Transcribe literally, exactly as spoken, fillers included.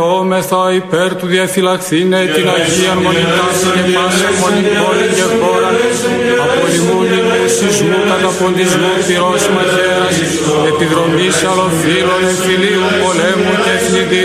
Όμεθα υπέρ του διαφυλαχθήνε την Αγίαν Μονιτάση και πάσα μονή πόλη και χώρα, από λιμούνι σεισμού, καταποντισμού, πυρός μαχαίρας, επιδρομής αλλοφύλων, εμφυλίου, πολέμου και εθνιδίου.